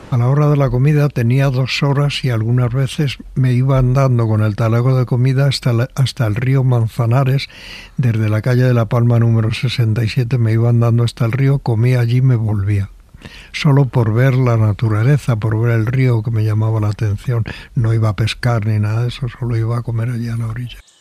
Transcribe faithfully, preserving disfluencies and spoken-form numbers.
A la hora de la comida tenía dos horas y algunas veces me iba andando con el talego de comida hasta, la, hasta el río Manzanares. Desde la calle de La Palma número sesenta y siete me iba andando hasta el río, comía allí y me volvía. Solo por ver la naturaleza, por ver el río, que me llamaba la atención. No iba a pescar ni nada de eso, solo iba a comer allí a la orilla.